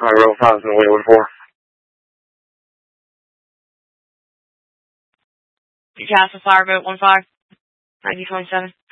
Row 5 in Wheeler 4. Castle Fireboat 15, 9027.